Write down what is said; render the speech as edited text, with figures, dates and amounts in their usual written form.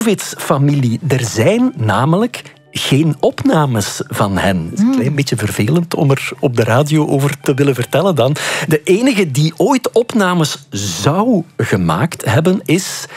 Familie. Er zijn namelijk geen opnames van hen. Het is een klein beetje vervelend om er op de radio over te willen vertellen dan. De enige die ooit opnames zou gemaakt hebben is